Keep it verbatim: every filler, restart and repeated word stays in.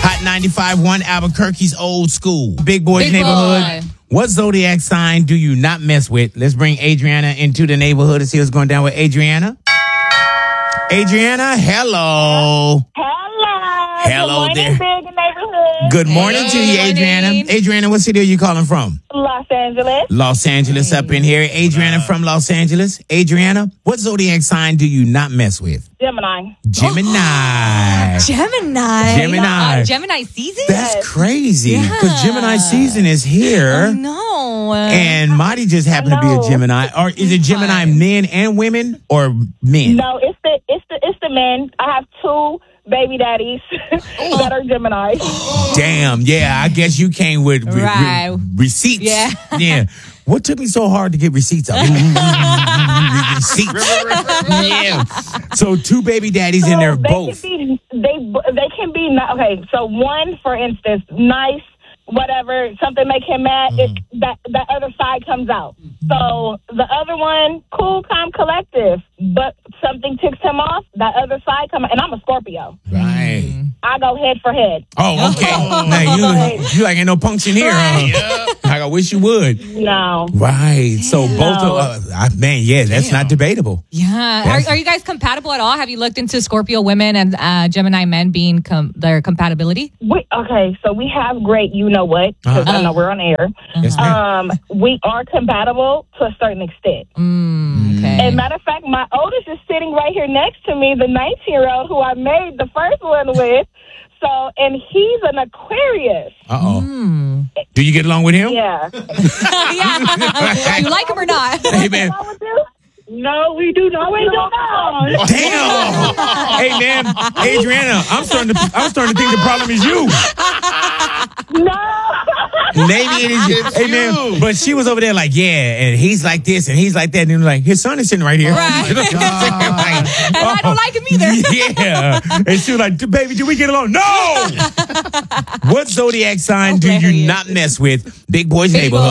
Hot ninety-five point one Albuquerque's old school. Big Boys Big neighborhood. boy. What zodiac sign do you not mess with? Let's bring Adriana into the neighborhood and see what's going down with Adriana. Adriana, hello. Hello. Hello Good there. morning, big neighborhood. Good morning Hey, to you, good Adriana. morning. Adriana, what city are you calling from? Los Angeles. Los Angeles up in here. Adriana from Los Angeles. Adriana, what zodiac sign do you not mess with? Gemini. Gemini. Gemini. Gemini. Uh, Gemini season? That's crazy because Yeah. Gemini season is here. No. And Marty just happened to be a No. Gemini. Or is it Gemini men and women or men? No, it's the it's the it's the men. I have two baby daddies that are Gemini. Damn. Yeah, I guess you came with re- re- Right. receipts. Yeah. Yeah. What took me so hard to get receipts out? Receipts. Yeah. So two baby daddies and they're they both. Can be, they they can be ni- okay. So one, for instance, nice, whatever, something make him mad. Mm-hmm. It, that that other side comes out. So the other one, cool, calm, collective. But something ticks him off. That other side come out, and I'm a Scorpio. Right. I go head for head. Oh, okay. Now you you like ain't no punks in here, huh? Like I wish you would. No. Right. So both of uh, I- man, yeah, that's not debatable. Yeah. That's- Are, are you guys compatible at all? Have you looked into Scorpio women and uh, Gemini men being com- their compatibility? We, okay, so we have great, you know what, because Uh-huh. I know we're on air. Yes, ma'am. Um, we are compatible to a certain extent. Mm, okay. And matter of fact, my oldest is sitting right here next to me, the nineteen-year-old who I made the first one with. So, and he's an Aquarius. Uh oh. Mm. Do you get along with him? Yeah. yeah. You like him or not? Hey man. Wrong with you? No, we do not. We do not. Damn. Hey man, Adriana, I'm starting to I'm starting to think the problem is you. No. Maybe it is you. It's Hey man, you. but she was over there like, yeah, and he's like this and he's like that, and then like his son is sitting right here. Right. You know what I'm saying? Like, And I don't like him either. Yeah. And she was like, baby, do we get along? No. What zodiac sign do you Hilarious. not mess with? Big Boys Big Neighborhood.